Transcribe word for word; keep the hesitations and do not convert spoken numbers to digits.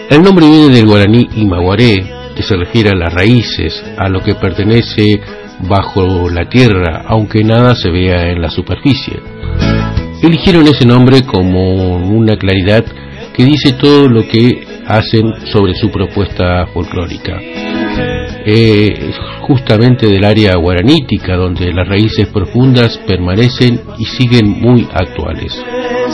El nombre viene del guaraní imaguaré, que se refiere a las raíces, a lo que pertenece bajo la tierra, aunque nada se vea en la superficie. Eligieron ese nombre como una claridad que dice todo lo que hacen sobre su propuesta folclórica. Eh, justamente del área guaranítica, donde las raíces profundas permanecen y siguen muy actuales.